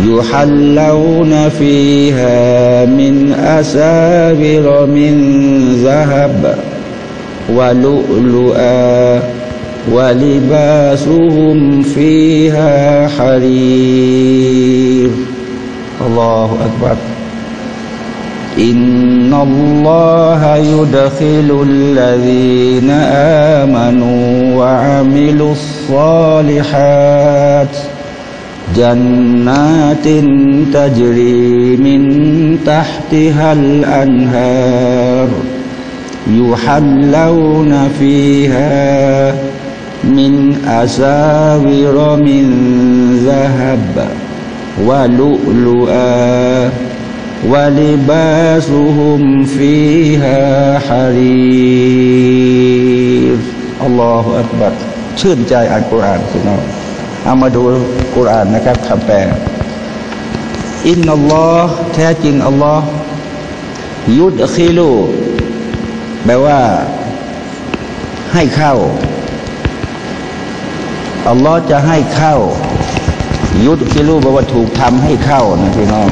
يحلون فيها من أساور من ذهب ولؤلؤا ولباسهم فيها حرير الله أكبر إن الله يدخل الذين آمنوا وعملوا الصالحات جنات تجري من تحتها الأنهار يحلون فيها من أساور من ذهب ولؤلؤا ولباسهم فيها حرير الله أكبرชื่นใจอ่านกุรอานพี่น้องเอามาดูกุรอานนะครับคำแปลอินนัลลอฮ์แท้จริงอัลลอฮ์ยุดคิลูแปลว่าให้เข้าอัลลอฮ์จะให้เข้ายุดคิลูแปลว่าถูกทำให้เข้านะพี่น้อง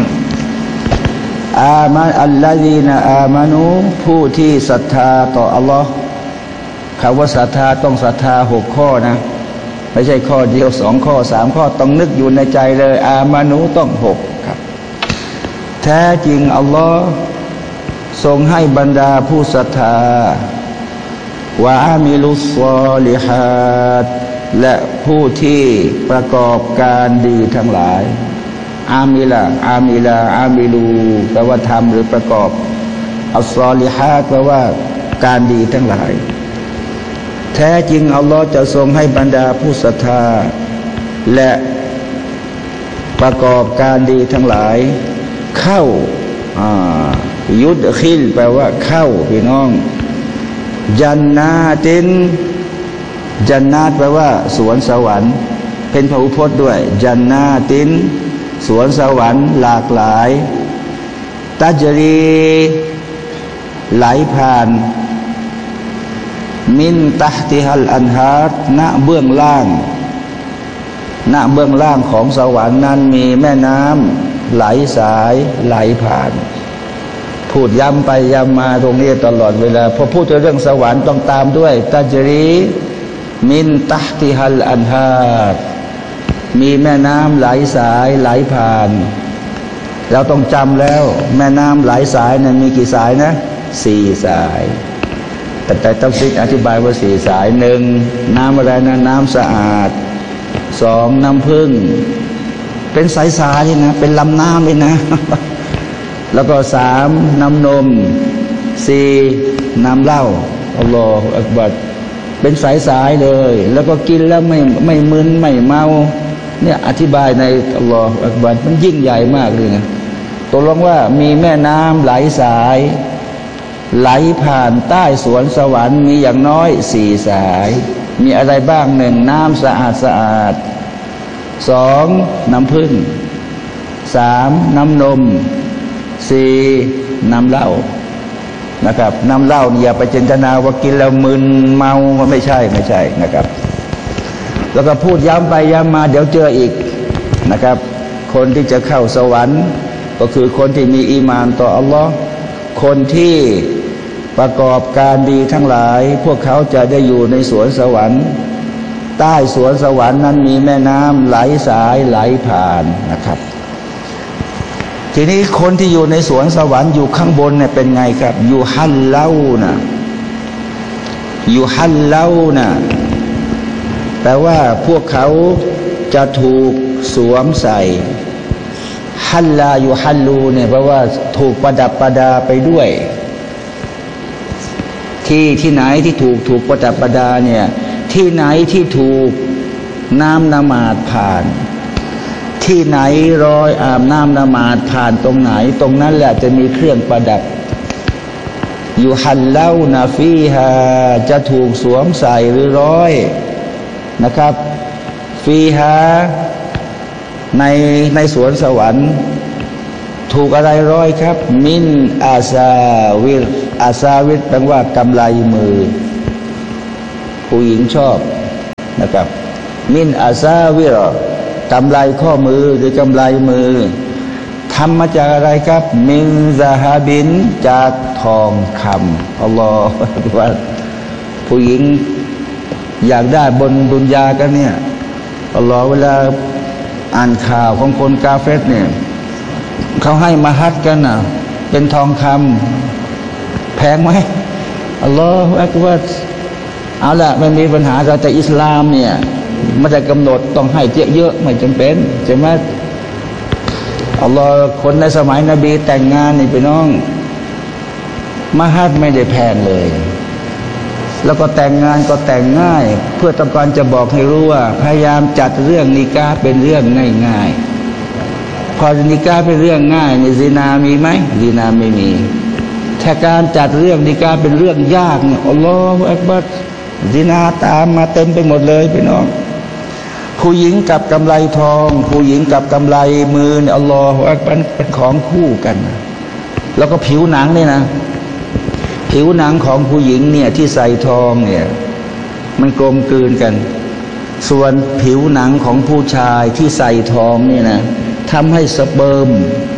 อามันอัลลอฮีนะอามานูผู้ที่ศรัทธาต่ออัลลอฮ์คำว่าศรัทธาต้องศรัทธา6 ข้อนะไม่ใช่ข้อเดียว2 ข้อ3 ข้อต้องนึกอยู่ในใจเลยอามานูต้อง6ครับแท้จริงอัลลอฮ์ทรงให้บรรดาผู้ศรัทธาวะอามิลุศศอลิฮาตและผู้ที่ประกอบการดีทั้งหลายอามิลูแปลว่าทำหรือประกอบอัศศอลิฮาตแปลว่าการดีทั้งหลายแท้จริงอัลลอฮ์จะทรงให้บรรดาผู้ศรัทธาและประกอบการดีทั้งหลายเข้ายุดคิลแปลว่าเข้าพี่น้องจันนาตินจันนาตแปลว่าสวนสวรรค์เป็นพหูพจน์ด้วยจันนาตินสวนสวรรค์หลากหลายตัจรีไหลผ่านมินตัฮติฮัลอันฮาร์ณเบื้องล่างของสวรรค์นั้นมีแม่น้ำไหลสายไหลผ่านพูดย้ำไปย้ำมาตรงนี้ตลอดเวลาพอพูดถึงเรื่องสวรรค์ต้องตามด้วยตัจรีมินตัฮติฮัลอันฮาร์มีแม่น้ำไหลสายไหลผ่านเราต้องจำแล้วแม่น้ำไหลสายนั้นมีกี่สายนะ4 สายแต่ตัฟซีรอธิบายว่า4 สาย1น้ำอะไรนะน้ำสะอาด2น้ำพึ่งเป็นสายๆนี่นะเป็นลำน้ำนี่นะ แล้วก็3น้ำนม4น้ำเหล้าอัลลอฮฺอักบัรเป็นสายๆเลยแล้วก็กินแล้วไม่มึนไม่เมาเนี่ยอธิบายในอัลลอฮฺอักบัรมันยิ่งใหญ่มากเลยนะตกลงว่ามีแม่น้ำไหลสายไหลผ่านใต้สวนสวรรค์มีอย่างน้อย4 สายมีอะไรบ้าง1น้ำสะอาด2น้ำผึ้ง3น้ำนม4น้ำเหล้านะครับน้ำเหล้าอย่าไปจินตนาว่ากินแล้วมึนเมาไม่ใช่นะครับแล้วก็พูดย้ำไปย้ำมาเดี๋ยวเจออีกนะครับคนที่จะเข้าสวรรค์ก็คือคนที่มีอีหม่านต่ออัลลอฮ์คนที่ประกอบการดีทั้งหลายพวกเขาจะได้อยู่ในสวนสวรรค์ใต้สวนสวรรค์นั้นมีแม่น้ำไหลสายไหลผ่านนะครับทีนี้คนที่อยู่ในสวนสวรรค์อยู่ข้างบนเนี่ยเป็นไงครับอยู่ฮัลเล่านะแปลว่าพวกเขาจะถูกสวมใส่ฮัลลาอยู่ฮัลลูเนี่ยแปลว่าถูกประดับประดาไปด้วยที่ไหนที่ถูกประดับประดาเนี่ยที่ไหนที่ถูกน้ำละหมาดผ่านที่ไหนรอยอาบน้ำละหมาดผ่านตรงไหนตรงนั้นแหละจะมีเครื่องประดับอยู่ฮัลเล่านาฟีฮาจะถูกสวมใส่หรือร้อยนะครับฟีฮาในสวนสวรรค์ถูกอะไรร้อยครับมินอาซาวิรแปลว่ากำไลมือผู้หญิงชอบนะครับมินอาซาวิรกำไรข้อมือหรือกำไรมือทำมาจากอะไรครับมินซาฮาบินจากทองคำอัลลอฮฺว่าผู้หญิงอยากได้บนดุนยากันเนี่ยอัลลอฮฺเวลาอ่านข่าวของคนกาเฟรเนี่ยเขาให้มาฮัดกันน่ะเป็นทองคำแพงไหมอัลลอฮฺอักบัรเอาละไม่มีปัญหาแต่อิสลามเนี่ยไม่ได้กำหนดต้องให้เยอะไม่จำเป็นใช่ไหมอัลลอฮฺคนในสมัยนบีแต่งงานนี่พี่น้องมหัดไม่ได้แพงเลยแล้วก็แต่งงานก็แต่งง่ายเพื่อต้องการจะบอกให้รู้ว่าพยายามจัดเรื่องนิกาเป็นเรื่องง่ายๆพอนิกาเป็นเรื่องง่ายในซินามีไหมซินาไม่มีแต่การจัดเรื่องนิกาเป็นเรื่องยากเนี่ยอัลลอฮฺอักบัรซินาตามมาเต็มไปหมดเลยพี่น้องผู้หญิงกับกำไรทองผู้หญิงกับกำไรมือเนี่ยอัลลอฮฺอักบัรเป็นของคู่กันแล้วก็ผิวหนังเนี่ยนะผิวหนังของผู้หญิงเนี่ยที่ใส่ทองเนี่ยมันกลมกลืนกันส่วนผิวหนังของผู้ชายที่ใส่ทองเนี่ยนะทำให้สเปิร์ม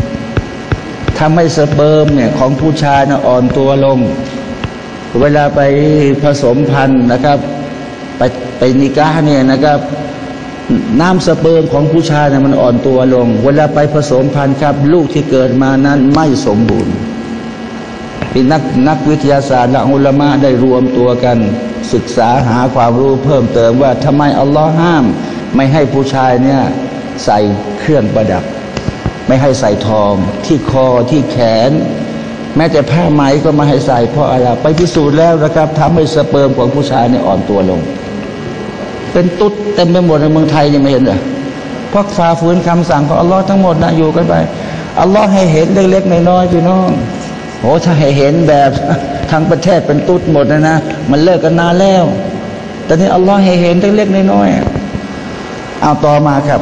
เนี่ยของผู้ชายนะอ่อนตัวลงเวลาไปผสมพันธุ์นะครับไปนิกาเนี่ยนะครับน้ำสเปิร์มของผู้ชายเนี่ยมันอ่อนตัวลงเวลาไปผสมพันธุ์ครับลูกที่เกิดมานั้นไม่สมบูรณ์เป็นนักวิทยาศาสตร์และอุลามะได้รวมตัวกันศึกษาหาความรู้เพิ่มเติมว่าทำไมอัลลอฮ์ห้ามไม่ให้ผู้ชายเนี่ยใส่เครื่องประดับไม่ให้ใส่ทองที่คอที่แขนแม้แต่ผ้าไหมก็ไม่ให้ใส่เพราะอะไรไปพิสูจน์แล้วนะครับทำให้สเปิร์มของผู้ชายเนี่ยอ่อนตัวลงเป็นตุ๊ดเต็มไปหมดในเมืองไทยยังไม่เห็นเลยเพราะฝ่าฝืนคำสั่งของอัลลอฮ์ทั้งหมดนะอยู่กันไปอัลลอฮ์ให้เห็นเล็กๆน้อยๆพี่น้องโอ้ถ้าให้เห็นแบบทั้งประเทศเป็นตุ๊ดหมดนะมันเลิกกันนานแล้วแต่นี่อัลลอฮ์ให้เห็นเล็กๆน้อยๆเอาต่อมาครับ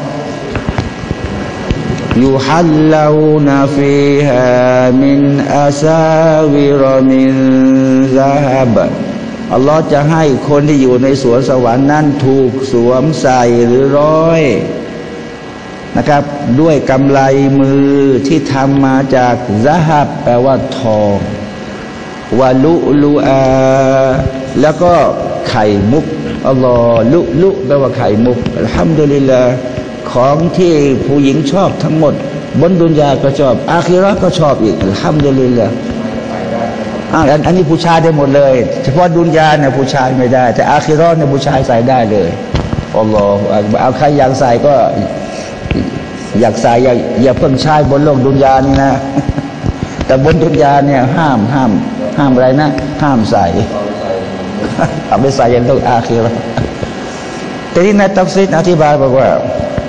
ยุฮัลลานาฟีฮามินอาซาวิรมินซาฮับอัลลอฮ์จะให้คนที่อยู่ในสวนสวรรค์นั้นถูกสวมใส่หรือร้อยนะครับด้วยกำไลมือที่ทำมาจากซะฮับแปลว่าทองวะลุลูอาแล้วก็ไข่มุกอัลลอฮ์ลุแปลว่าไข่มุกอัลฮัมดุลิลลาห์ของที่ผู้หญิงชอบทั้งหมดบนดุนยาก็ชอบอาคิเราะห์ก็ชอบอีกอัลฮัมดุลิลลาห์อันนี้ผู้ชายได้หมดเลยเฉพาะดุนยาเนี่ยผู้ชายไม่ได้แต่อาคิเราะห์เนี่ยผู้ชายใส่ได้เลยอัลลอฮ์เอาใครอยากใส่ก็อยากใส่อย่าเพิ่งใช้บนโลกดุนยานี่นะแต่บนดุนยาเนี่ยห้ามอะไรนะห้ามใส่เอาไปใส่ยันโลกอาคิเราะห์แต่ที่ในตัฟซีรอธิบายบอกว่า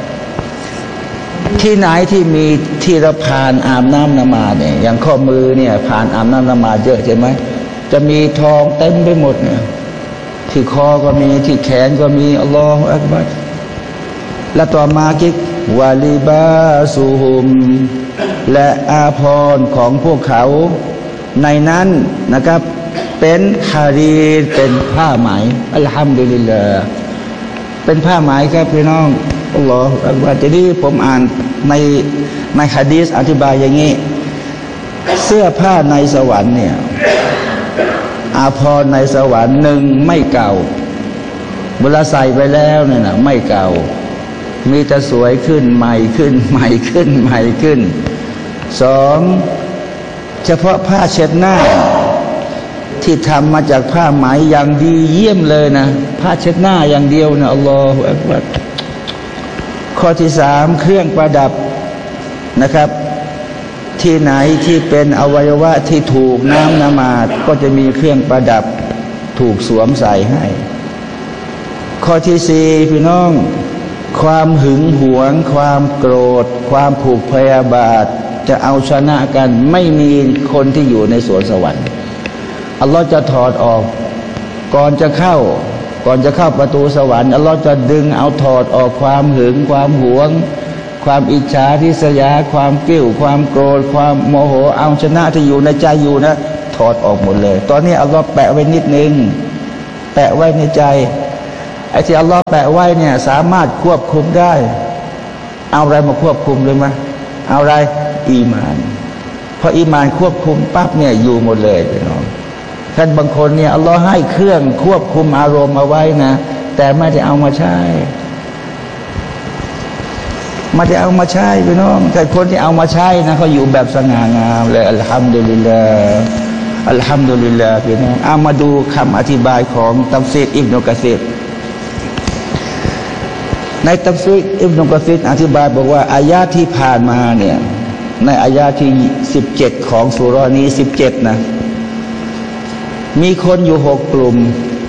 ที่ไหนที่มีที่เราผ่านอาบน้ำนมาดเนี่ยอย่างข้อมือเนี่ยผ่านอาบน้ำนมาดเยอะใช่ไหมจะมีทองเต็มไปหมดเนี่ยที่คอก็มีที่แขนก็มีอัลลอฮฺอักบัรและต่อมากิกวาลิบาซูฮุมและอาภรณ์ของพวกเขาในนั้นนะครับเป็นฮารีรเป็นผ้าไหมอัลฮัมดุลิลลาห์เป็นผ้าไหมครับพี่น้องอัลลอฮฺอักบัรทีนี้ผมอ่านในหะดีษอธิบายอย่างนี้เสื้อผ้าในสวรรค์เนี่ยอาภรณ์ในสวรรค์หนึ่งไม่เก่าเวลาใส่ไปแล้วเนี่ยนะไม่เก่ามีแต่สวยขึ้นใหม่ขึ้นใหม่ขึ้นใหม่ขึ้นสองเฉพาะผ้าเช็ดหน้าที่ทำมาจากผ้าไหมอย่างดีเยี่ยมเลยนะผ้าเช็ดหน้าอย่างเดียวนะอัลลอฮฺอักบัรข้อที่สามเครื่องประดับนะครับที่ไหนที่เป็นอวัยวะที่ถูกน้ำนมาดก็จะมีเครื่องประดับถูกสวมใส่ให้ข้อที่สี่พี่น้องความหึงหวงความโกรธความผูกพยาบาทจะเอาชนะกันไม่มีคนที่อยู่ในสวนสวรรค์อัลลอฮ์จะถอดออกก่อนจะเข้าประตูสวรรค์อัลลอฮ์จะดึงเอาถอดออกความหึงความหวงความอิจฉาริษยาความกิ้วความโกรธความโมโหเอาชนะที่อยู่ในใจอยู่นะถอดออกหมดเลยตอนนี้อัลลอฮ์แปะไว้นิดนึงแปะไว้ในใจไอ้ที่อัลลอฮ์แปะไว้เนี่ยสามารถควบคุมได้เอาอะไรมาควบคุมเลยมั้ยเอาอะไรอีมานพออีมานควบคุมปั๊บเนี่ยอยู่หมดเลยพี่น้องท่านบางคนเนี่ยอัลลอฮ์ให้เครื่องควบคุมอารมณ์เอาไว้นะแต่ไม่ได้เอามาใช้ไม่ได้เอามาใช้พี่น้องแต่คนที่เอามาใช้นะเขาอยู่แบบสง่างามเลยอัลฮัมดุลิลลาห์อัลฮัมดุลิลลาห์พี่น้องเอามาดูคำอธิบายของตัฟซีรอิบนุกะซีรในตัฟซีรอิบนุกะซีรอธิบายบอกว่าอายะที่ผ่านมาเนี่ยในอายะที่17ของซูเราะห์นี้17นะมีคนอยู่6กลุ่ม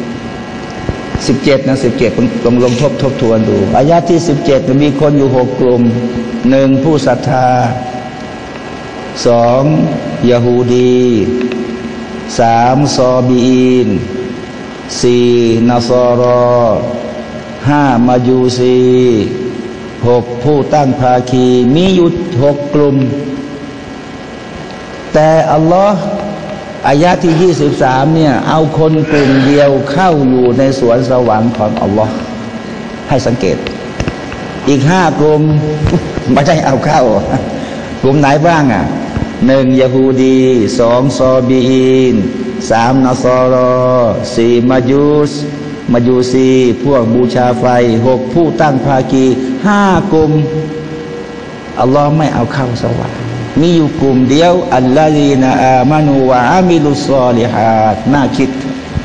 17นะ17ลองทบทวนดูอายะที่17มีคนอยู่6กลุ่ม1ผู้ศรัทธา2ยะฮูดี3ซอบีอีน4นัศรอ5มาจูซี6ผู้ตั้งภาคีมีอยู่6กลุ่มแต่อัลลอฮ์อายะที่23เนี่ยเอาคนกลุ่มเดียวเข้าอยู่ในสวนสวรรค์ของอัลลอฮ์ให้สังเกตอีก5กลุ่มไม่ได้เอาเข้ากลุ่มไหนบ้างอ่ะ1ยะฮูดี2ซอบีอีน3นัศรอ4มาจูซีพวกบูชาไฟ6ผู้ตั้งภาคี5กลุ่มอัลลอฮ์ไม่เอาเข้าสวรรค์มีอยู่กลุ่มเดียวอัลลอฮีนาอามานูวะอามิลุศอลิฮาตน่าคิด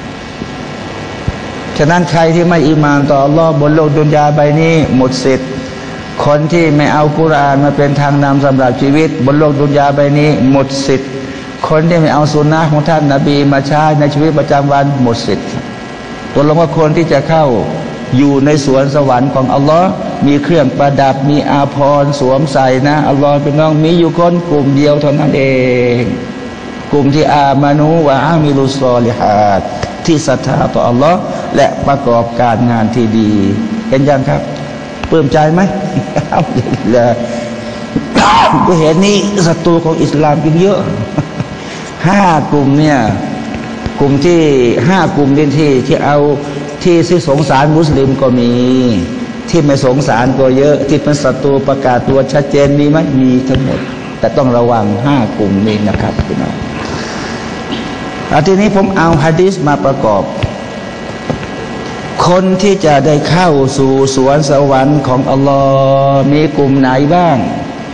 ฉะนั้นใครที่ไม่อีหม่านต่ออัลลอฮ์บนโลกดุนยาใบนี้หมดสิทธิ์คนที่ไม่เอากุรอานมาเป็นทางนำสำหรับชีวิตบนโลกดุนยาใบนี้หมดสิทธิ์คนที่ไม่เอาสุนนะของท่านนบีมาใช้ในชีวิตประจำวันหมดสิทธิ์ตัวลงว่าคนที่จะเข้าอยู่ในสวนสวรรค์ของอัลลอฮ์มีเครื่องประดับมีอาภรณ์สวมใส่นะอัลลอฮ์เป็นน้องมีอยู่คนกลุ่มเดียวเท่านั้นเองกลุ่มที่อามานูวะอามิลุศอลิฮาตที่ศรัทธาต่ออัลลอฮ์และประกอบการงานที่ดีเห็นยังครับปลื้มใจไหมอัลฮัมดุลิลลาห์ด้วยเหตุนี้ศัตรูของอิสลามยิ่งเยอะ5กลุ่มเนี่ยกลุ่มที่5กลุ่มที่เอาที่สงสารมุสลิมก็มีที่ไม่สงสารก็เยอะที่เป็นศัตรูประกาศตัวชัดเจนมีไหมมีทั้งหมดแต่ต้องระวัง5กลุ่มนี้นะครับพี่น้องทีนี้ผมเอาหะดีษมาประกอบคนที่จะได้เข้าสู่สวนสวรรค์ของอัลลอฮ์มีกลุ่มไหนบ้าง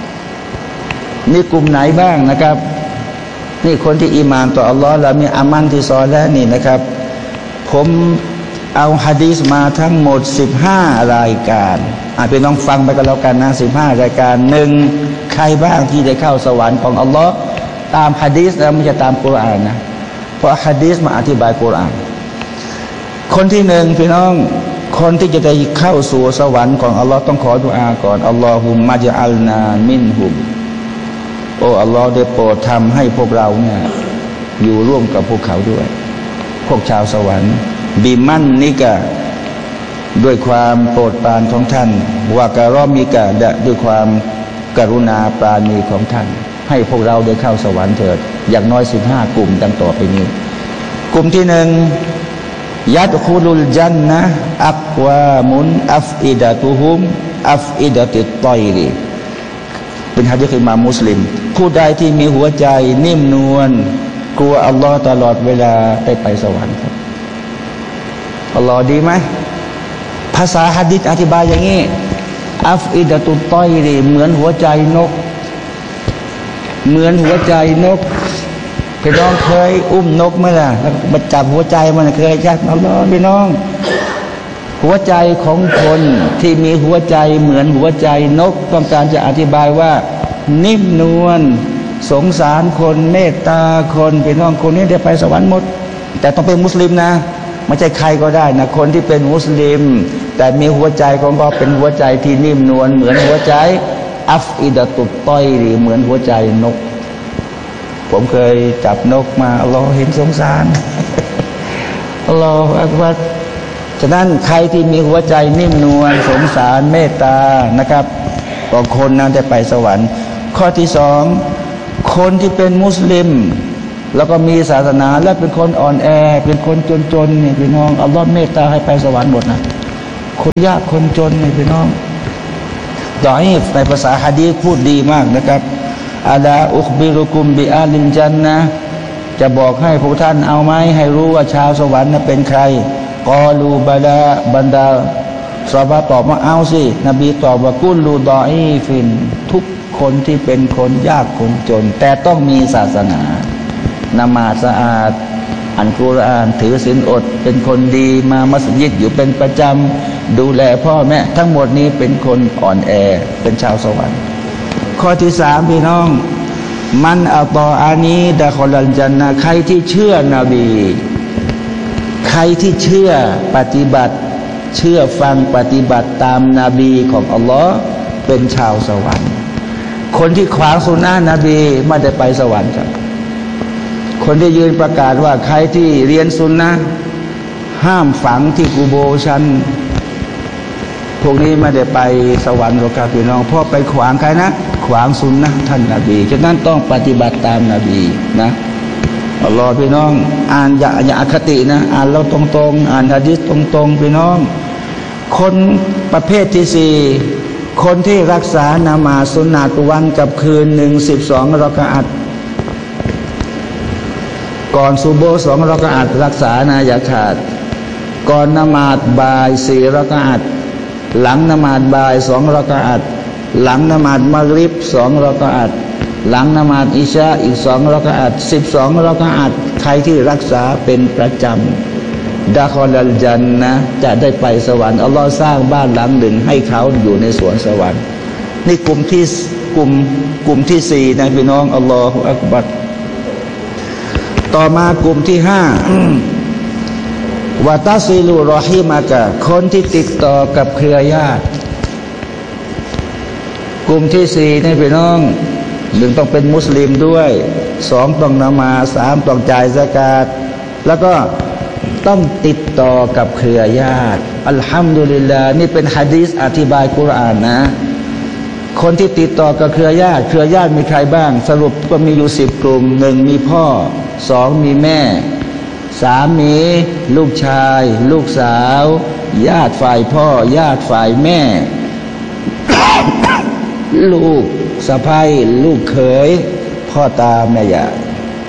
นะครับนี่คนที่อีหม่านต่ออัลลอฮ์และมีอามันที่ซอและนี่นะครับผมเอาหะดีษมาทั้งหมด15รายการพี่น้องฟังไปกันแล้วกันนะ15รายการ1ใครบ้างที่ได้เข้าสวรรค์ของอัลลอฮ์ตามหะดีษแล้วไม่ใช่ตามกุรอานนะเพราะหะดีษมาอธิบายกุรอานคนที่1พี่น้องคนที่จะได้เข้าสู่สวรรค์ของอัลลอฮ์ต้องขอดุอาก่อนอัลลอฮุมมะญะอัลนามินฮุมโอ้อัลลอฮ์ได้โปรดทำให้พวกเราเนี่ยอยู่ร่วมกับพวกเขาด้วยพวกชาวสวรรค์บิมันนิกะด้วยความโปรดปรานของท่านวากะรอมิกะด้วยความกรุณาปราณีของท่านให้พวกเราได้เข้าสวรรค์เถิดอย่างน้อย15กลุ่มดังต่อไปนี้กลุ่มที่1ยัดคูลุลจันนะอักวามุนอัฟอิดะตุฮุมอัฟอิดะติตตอยรีเป็นหะดีษอิหม่ามมุสลิมผู้ใดที่มีหัวใจนิ่มนวลกลัวอัลลอฮ์ตลอดเวลาได้ไปสวรรค์ครับอัลลอฮ์ดีไหมภาษาหะดีษอธิบายอย่างนี้อัฟอิดะตุตตอยรีเหมือนหัวใจนกพี่น้องเคยอุ้มนกไหมล่ะแล้วมาจับหัวใจมันเคยจับอัลลอฮ์พี่น้องหัวใจของคนที่มีหัวใจเหมือนหัวใจนกต้องการจะอธิบายว่านิ่มนวลสงสารคนเมตตาคนพี่น้องคนนี้ได้ไปสวรรค์หมดแต่ต้องเป็นมุสลิมนะไม่ใช่ใครก็ได้นะคนที่เป็นมุสลิมแต่มีหัวใจของเขาเป็นหัวใจที่นิ่มนวลเหมือนหัวใจอัฟอิดะตุตตอยหรือเหมือนหัวใจนกผมเคยจับนกมาอัลลอฮ์เห็นสงสารอัลลอฮ์อักบัรฉะนั้นใครที่มีหัวใจนิ่มนวลสงสารเมตตานะครับก็คนนั้นจะไปสวรรค์ข้อที่2คนที่เป็นมุสลิมแล้วก็มีศาสนาและเป็นคนอ่อนแอเป็นคนจนๆนี่พี่น้องอัลลอฮ์เมตตาให้ไปสวรรค์หมดนะคนยากคนจนนี่พี่น้องดออีฟในภาษาหะดีษพูดดีมากนะครับอาลาอุคบิรุกุมบิอาลินจันนะจะบอกให้พวกท่านเอาไหมให้รู้ว่าชาวสวรรค์นั้นเป็นใครกอลูบาดาบรรดาซอฮาบะห์ตอบว่าเอาสินบีตอบว่ากุลลูดออีฟินทุกคนที่เป็นคนยากคนจนแต่ต้องมีศาสนานมาสะอาดอ่านกุรอานถือศีลอดเป็นคนดีมามัสยิดอยู่เป็นประจำดูแลพ่อแม่ทั้งหมดนี้เป็นคนอ่อนแอเป็นชาวสวรรค์ข้อที่3พี่น้องมันอัตออานีดะคอลัลจันนะใครที่เชื่อนบีใครที่เชื่อปฏิบัติเชื่อฟังปฏิบัติตามนบีของอัลลอฮ์เป็นชาวสวรรค์คนที่ขวางสุนนะนบีไม่ได้ไปสวรรค์ครับคนที่ยืนประกาศว่าใครที่เรียนสุนนะห้ามฝังที่กุโบร์ฉันพวกนี้ไม่ได้ไปสวรรค์หรอกครับพี่น้องเพราะไปขวางใครนะขวางสุนนะท่านนบีฉะนั้นต้องปฏิบัติตามนบีนะอัลลอฮ์พี่น้องอ่านอย่าอคตินะอ่านเราตรงๆอ่านหะดีษตรงๆพี่น้องคนประเภทที่4คนที่รักษานามาสสุนนะตุวันกับคืนหนึ่ง12 รอกะอัตก่อนซุบฮ์2 รอกะอัตรักษานะอย่าขาดก่อนนมาดบ่าย4 รอกะอัตหลังนมาดบ่าย2 รอกะอัตหลังนมาดมักริบ2 รอกะอัตหลังนมาดอิชาอีก2 รอกะอัต12 รอกะอัตใครที่รักษาเป็นประจำดะคอลัลจันนะจะได้ไปสวรรค์อัลลอฮ์สร้างบ้านหลังหนึ่งให้เขาอยู่ในสวนสวรรค์นี่กลุ่มที่4นะพี่น้องอัลลอฮฺอักบัรต่อมากลุ่มที่5วะตัซิลูรอฮิมะกะคนที่ติดต่อกับเครือญาติกลุ่มที่4นี่พี่น้อง1ต้องเป็นมุสลิมด้วย2ต้องละหมาด3ต้องจ่ายซะกาตแล้วก็ต้องติดต่อกับเครือญาติอัลฮัมดุลิลลาห์นี่เป็นหะดีษอธิบายกุรอานนะคนที่ติดต่อกับเครือญาติมีใครบ้างสรุปก็มีอยู่10 กลุ่ม1มีพ่อ2มีแม่3มีลูกชายลูกสาวญาติฝ่ายพ่อญาติฝ่ายแม่ ลูกสะใภ้ลูกเขยพ่อตาแม่ยาย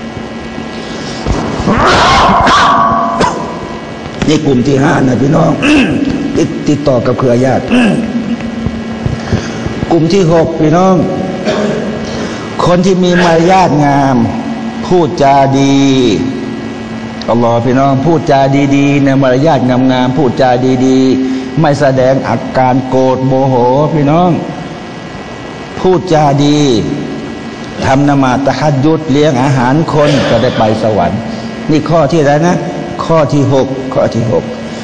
นี่กลุ่มที่5นะพี่น้อง ติดต่อกับเครือญาติ กลุ่มที่6พี่น้องคนที่มีมารยาทงามพูดจาดีอัลลอฮ์พี่น้องพูดจาดีๆในมารยาทงามๆพูดจาดีๆไม่แสดงอาการโกรธโมโหพี่น้องพูดจาดีทำนมาตะฮัดยุดเลี้ยงอาหารคนก็ได้ไปสวรรค์นี่ข้อที่อะไรนะข้อที่6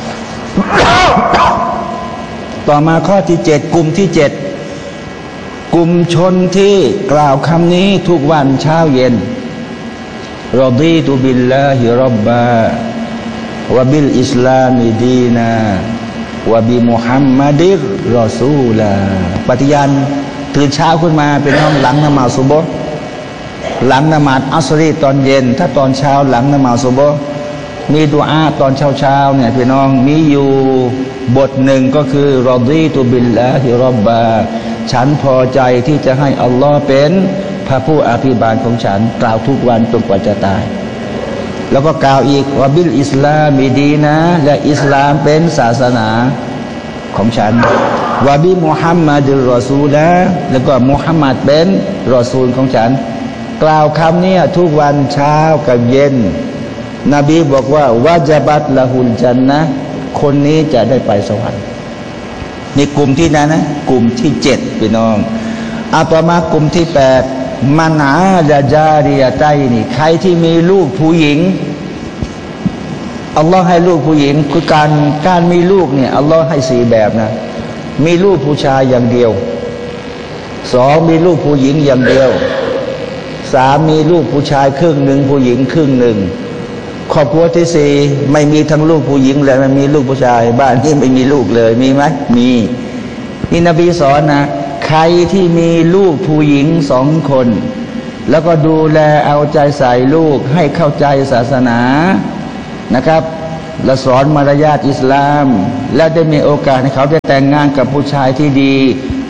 ต่อมาข้อที่7กลุ่มที่7กลุ่มชนที่กล่าวคำนี้ทุกวันเช้าเย็นรอดีตุบิลลาฮิร็อบบาวะบิลอิสลามิดีนาวะบิมุฮัมมัดิรรอซูลาปฏิญาณตื่นเช้าขึ้นมาเป็นห้องหลังนมาซุบฮ์หลังนมาดอัสรีตอนเย็นถ้าตอนเช้าหลังนมาซุบฮ์มีดุอาตอนเช้าเนี่ยพี่น้องมีอยู่บทหนึ่งก็คือรอดีตุบิลลาฮิร็อบบาฉันพอใจที่จะให้อัลลอฮ์เป็นพระผู้อภิบาลของฉันกล่าวทุกวันจนกว่าจะตายแล้วก็กล่าวอีกว่าบิลอิสลามิดีนะและอิสลามเป็นศาสนาของฉันวะบิมุฮัมมัดรอซูละแล้วก็มุฮัมมัดเป็นรอซูลของฉันกล่าวคำนี้ทุกวันเช้ากับเย็นนบีบอกว่าวะญะบัตละฮุลจันนะคนนี้จะได้ไปสวรรค์นี่กลุ่มที่นั้นนะกลุ่มที่7พี่น้องต่อมากลุ่มที่8มันอาดะจาริยะไตนี่ใครที่มีลูกผู้หญิงอัลลอฮ์ให้ลูกผู้หญิงคือการมีลูกเนี่ยอัลลอฮ์ให้4แบบนะมีลูกผู้ชายอย่างเดียว2มีลูกผู้หญิงอย่างเดียว3มีลูกผู้ชายครึ่งหนึ่งผู้หญิงครึ่งหนึ่งครอบครัวที่4ไม่มีทั้งลูกผู้หญิงเลยไม่มีลูกผู้ชายบ้านที่ไม่มีลูกเลยมีไหมมีนี่นบีสอนนะใครที่มีลูกผู้หญิง2 คนแล้วก็ดูแลเอาใจใส่ลูกให้เข้าใจศาสนานะครับและสอนมารยาทอิสลามและได้มีโอกาสให้เขาได้แต่งงานกับผู้ชายที่ดี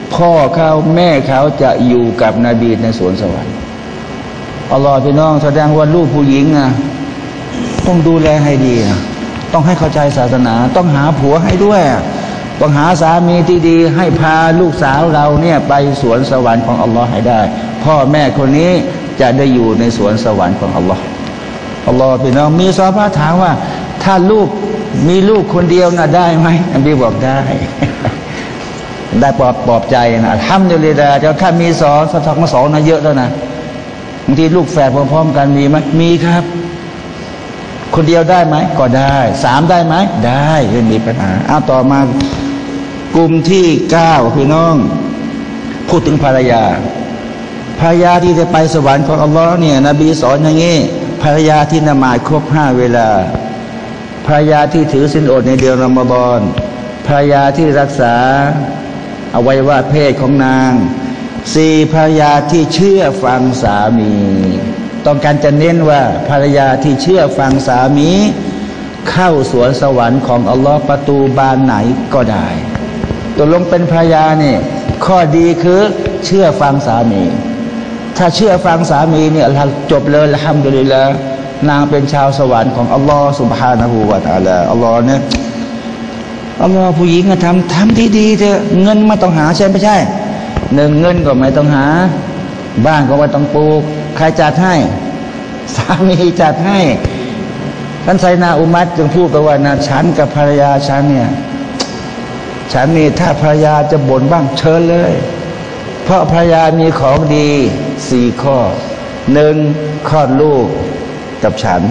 พ่อเขาแม่เขาจะอยู่กับนบีในสวนสวรรค์อัลลอฮ์พี่น้องแสดงว่าลูกผู้หญิงนะต้องดูแลให้ดีนะต้องให้เข้าใจศาสนาต้องหาผัวให้ด้วยต้องหาสามีที่ดีให้พาลูกสาวเราเนี่ยไปสวนสวรรค์ของอัลลอฮ์ให้ได้พ่อแม่คนนี้จะได้อยู่ในสวนสวรรค์ของอัลลอฮ์อัลลอฮ์พี่น้องมีซอฮาบะห์ถามว่าถ้าลูกมีลูกคนเดียวน่ะได้ไหมนบีบอกได้ ได้ปลอบใจนะอัลฮัมดุลิลลาห์ถ้ามีสองนะเยอะแล้วนะบางทีลูกแฝดพร้อมๆกันมีไหมมีครับคนเดียวได้ไหมก็ได้สามได้ไหมได้ไม่มีปัญหาเอาต่อมากลุ่มที่9พี่น้องพูดถึงภรรยาที่จะไปสวรรค์ของอัลลอฮ์เนี่ยนบีสอนอย่างนี้ภรรยาที่นมาครบ5 เวลาภรรยาที่ถือศีลอดในเดือนรอมฎอนภรรยาที่รักษาอวัยวะเพศของนาง4ภรรยาที่เชื่อฟังสามีต้องการจะเน้นว่าภรรยาที่เชื่อฟังสามีเข้าสวนสวรรค์ของอัลลอฮ์ประตูบานไหนก็ได้ตัวลงเป็นภรรยาเนี่ยข้อดีคือเชื่อฟังสามีถ้าเชื่อฟังสามีเนี่ยจบเลยอัลฮัมดุลิลละห์นางเป็นชาวสวรรค์ของอัลลอฮ์ซุบฮานะฮูวะตะอาลาอัลลอฮ์เนี่ยอัลลอฮ์ผู้หญิงทำที่ดีเถอะเงินไม่ต้องหาใช่ไม่ใช่เงินก็ไม่ต้องหาบ้านก็ไม่ต้องปลูกใครจัดให้สามีจัดให้ท่านไซนาอุมัตจึงพูดไปว่านะฉันกับภรรยาฉันเนี่ยฉันนี่ถ้าภรรยาจะบ่นบ้างเชิญเลยเพราะภรรยามีของดี4 ข้อ1คลอดลูกกับฉัน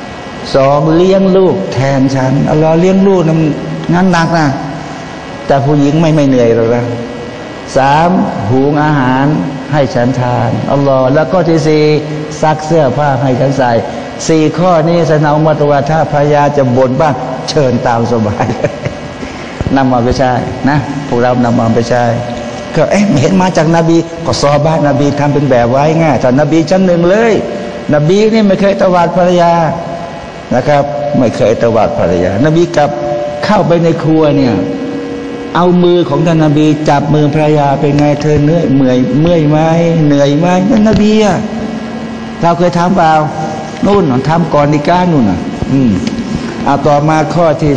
2เลี้ยงลูกแทนฉันอัลลอฮ์เลี้ยงลูกนั้นงั้นหนักนะแต่ผู้หญิงไม่เหนื่อยหรอกนะ3หุงอาหารให้ฉันทานอัลลอฮ์แล้วก็ที่4ซักเสื้อผ้าให้ฉันใส่4 ข้อนี้แสดงว่าตัวถ้าภรรยาจะบ่นบ้างเชิญตามสบาย นำมาไปใช้นะพวกเรานำมาไปใช้ก็ไม่เห็นมาจากนบีก็ซอฮาบะห์นบีทำเป็นแบบไว้ง่ายแต่นบีชั้นหนึ่งเลยนบีนี่ไม่เคยตวาดภรรยานะครับไม่เคยตวาดภรรยานบีกลับเข้าไปในครัวเนี่ยเอามือของท่านนบีจับมือภรรยาเป็นไงเธอเมื่อยไหมเหนื่อยไหมนั่นนบีอะเราเคยทำเปล่านู่นทำก่อนนิกานู่นเอาต่อมาข้อที่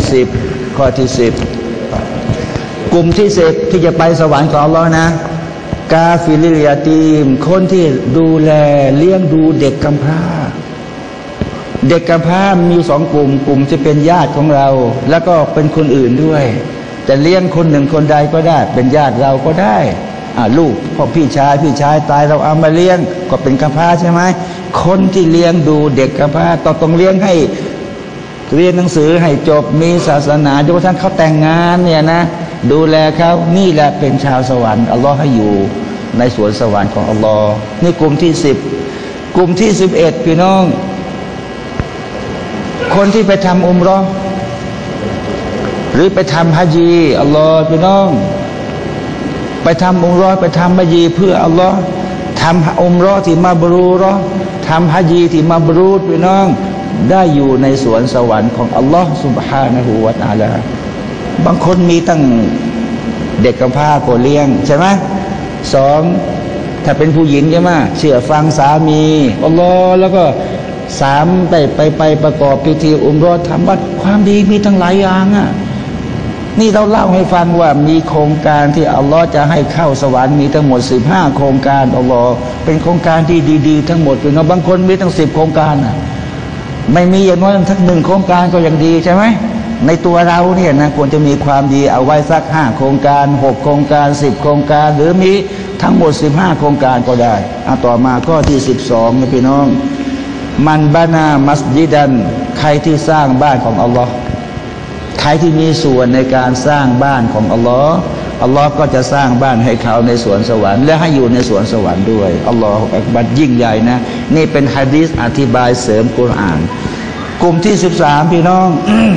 10กลุ่มที่10ที่จะไปสวรรค์ของอัลเลาะห์นะกาฟิลิลยาตีมคนที่ดูแลเลี้ยงดูเด็กกำพร้าเด็กกำพร้ามี2 กลุ่มที่เป็นญาติของเราแล้วก็เป็นคนอื่นด้วยจะเลี้ยงคนหนึ่งคนใดก็ได้เป็นญาติเราก็ได้ลูกพ่อพี่ชายตายเราเอามาเลี้ยงก็เป็นกำพร้าใช่ไหมคนที่เลี้ยงดูเด็กกำพร้าต้องเลี้ยงให้เรียนหนังสือให้จบมีศาสนาจนกระทั่งเขาแต่งงานเนี่ยนะดูแลเขานี่แหละเป็นชาวสวรรค์อัลลอฮ์ให้อยู่ในสวนสวรรค์ของอัลลอฮ์นี่กลุ่มที่10กลุ่มที่11พี่น้องคนที่ไปทำอุมเราะห์หรือไปทำฮัจญีอัลลอฮ์พี่น้องไปทำอุมเราะห์ไปทำฮัจญีเพื่ออัลลอฮ์ทำอุมเราะห์ที่มาบรูเราะห์ทำฮัจญีที่มาบรูดพี่น้องได้อยู่ในสวนสวรรค์ของอัลลอฮ์ซุบฮานะฮูวะตะอาลาบางคนมีตั้งเด็กกำพร้าก็เลี้ยงใช่ไหม2ถ้าเป็นผู้หญิงใช่ไหมเชื่อฟังสามีอัลลอฮ์แล้วก็3ไปประกอบพิธีอุมเราะห์ทำบัตรความดีมีตั้งหลายอย่างนี่เราเล่าให้ฟังว่ามีโครงการที่อัลลอฮ์จะให้เข้าสวรรค์มีทั้งหมด15 โครงการอัลลอฮ์เป็นโครงการที่ดีๆทั้งหมดเลยนะบางคนมีตั้ง10 โครงการไม่มีอย่างน้อยทั้ง1 โครงการก็ยังดีใช่ไหมในตัวเราเนี่ยนะควรจะมีความดีเอาไว้สัก5 โครงการ6 โครงการ10 โครงการหรือมีทั้งหมด15 โครงการก็ได้ต่อมาข้อที่12นะพี่น้องมันบานามัสยิดันใครที่สร้างบ้านของอัลลอฮ์ใครที่มีส่วนในการสร้างบ้านของอัลลอฮ์อัลลอฮ์ก็จะสร้างบ้านให้เขาในสวนสวรรค์และให้อยู่ในสวนสวรรค์ด้วยอัลลอฮฺอักบัรยิ่งใหญ่นะนี่เป็นหะดีษอธิบายเสริมกุรอานกลุ่มที่13พี่น้อง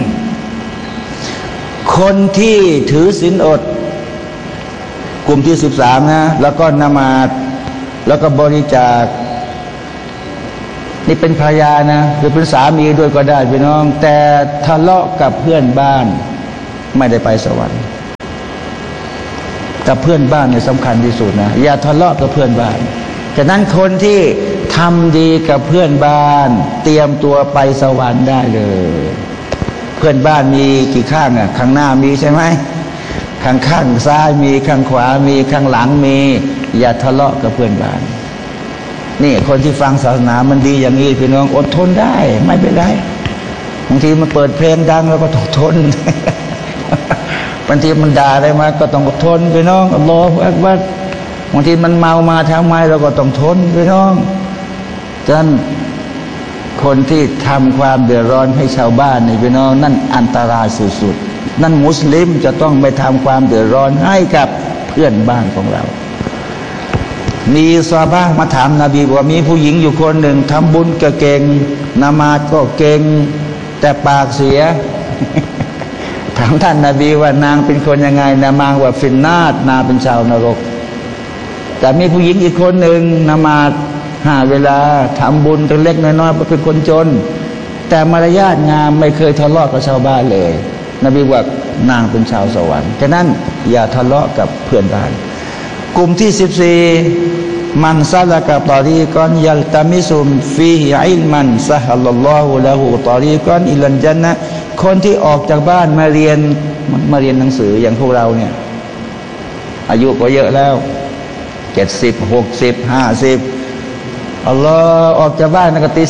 คนที่ถือศีลอดกลุ่มที่13นะแล้วก็นมาดแล้วก็บริจาคนี่เป็นภรรยานะหรือเป็นสามีด้วยก็ได้พี่น้องแต่ทะเลาะกับเพื่อนบ้านไม่ได้ไปสวรรค์กับเพื่อนบ้านเนี่ยสำคัญที่สุดนะอย่าทะเลาะกับเพื่อนบ้านฉะนั้นคนที่ทำดีกับเพื่อนบ้านเตรียมตัวไปสวรรค์ได้เลยเพื่อนบ้านมีกี่ข้างอ่ะข้างหน้ามีใช่ไหมข้างซ้ายมีข้างขวามีข้างหลังมีอย่าทะเลาะกับเพื่อนบ้านนี่คนที่ฟังศาสนามันดีอย่างนี้พี่น้องอดทนได้ไม่เป็นไรบางทีมันเปิดเพลงดังแล้วก็ต้องทนบางทีมันด่าอะไรมาก็ต้องอดทนพี่น้องอัลลอฮฺอักบัรบางทีมันเมามาทำไมเราก็ต้องทนพี่น้องฉะนั้นคนที่ทำความเดือดร้อนให้ชาวบ้านในพี่น้องนั่นอันตรายสุดๆนั่นมุสลิมจะต้องไปทำความเดือดร้อนให้กับเพื่อนบ้านของเรามีซอฮาบะห์มาถามนบีว่ามีผู้หญิงอยู่คนหนึ่งทำบุญก็เก่งนมาศก็เก่งแต่ปากเสีย ถามท่านนบีว่านางเป็นคนยังไงนามางว่าฟินนาตนางเป็นชาวนรกแต่มีผู้หญิงอีกคนหนึ่งนมาศ5 เวลาทำบุญตัวเล็กน้อยๆเป็นคนจนแต่มารยาทงามไม่เคยทะเลาะกับชาวบ้านเลยนบีว่านางเป็นชาวสวรรค์ฉะนั้นอย่าทะเลาะกับเพื่อนบ้านกลุ่มที่14มันซาลากะตอรีกอนยัลตามิซุมฟีฮิอิลมันซะฮัลลัลลอฮุละฮูตอรีกอนอิลันญันนะคนที่ออกจากบ้านมาเรียนหนังสืออย่างพวกเราเนี่ยอายุก็เยอะแล้ว70 60 50อัลลอฮ์ออกจากบ้านนักตี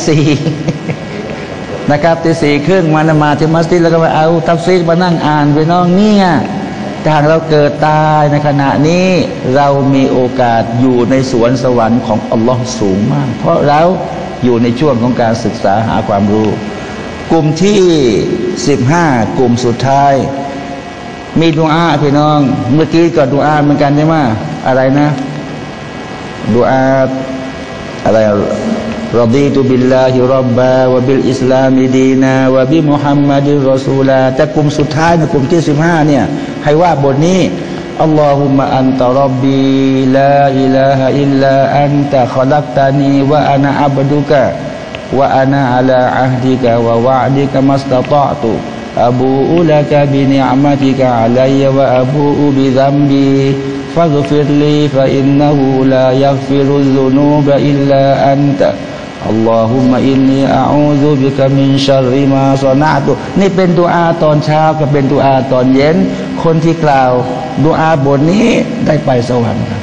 4นะครับตี 4 ครึ่งมาที่มัสยิดแล้วก็มาเอาตัฟซีรมานั่งอ่านไปน้องเนี่ยถ้าเราเกิดตายในขณะนี้เรามีโอกาสอยู่ในสวนสวรรค์ของอัลลอฮ์สูงมากเพราะเราอยู่ในช่วงของการศึกษาหาความรู้กลุ่มที่15กลุ่มสุดท้ายมีดุอาพี่น้องเมื่อกี้ก็ดุอาเหมือนกันใช่ไหมอะไรนะดุอาอะไรรอดีตุบิลลาฮิร็อบบาวะบิลอิสลามิดีนาวะบิมุฮัมมัดิรรอซูลาแต่กลุ่มสุดท้ายในกลุ่มที่15เนี่ยให้ว่าบทนี้อัลลอฮุมะอันตะร็อบบีลาอิลาฮะอิลลาอันตะคอลักตานีวะอานะอับดุกะวะอานะอะลาอะฮดิกะวะวะอดิกะมัสตะตอตุอบูอุลากะบินิอะมะติกะอะลัยวะอบูอุบิซัมบีฟัฆฟิรลีฟะอินนะฮูลายัฆฟิรุซซุนูบะอิลลาอันตะอัลลอฮุมะอินนีอะอูซุบิกะมินชัรริมาซอนะตุนี่เป็นดุอาตอนเช้ากับเป็นดุอาตอนเย็นคนที่กล่าวดุอาบทนี้ได้ไปสวรรค์ครับ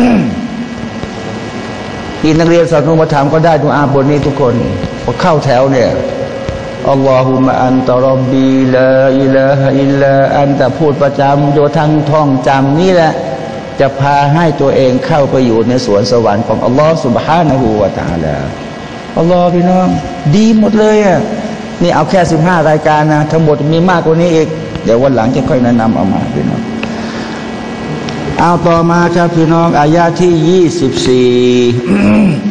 อีนักเรียนสอนอุปถัมภ์ก็ได้ดุอาบทนี้ทุกคนพอเข้าแถวเนี่ยอัลลอฮุมะอันตะร็อบบีลาอิลาฮะอิลลาอันตะพูดประจำโดยทั้งท่องจำนี่แหละจะพาให้ตัวเองเข้าไปอยู่ในสวนสวรรค์ของอัลลอฮฺซุบฮานะฮูวะตะอาลาอัลลอฮฺพี่น้องดีหมดเลยอ่ะนี่เอาแค่15 รายการนะทั้งหมดมีมากกว่านี้อีกเดี๋ยววันหลังจะค่อยแนะนำเอามาพี่น้องเอาต่อมาครับพี่น้องอายะที่24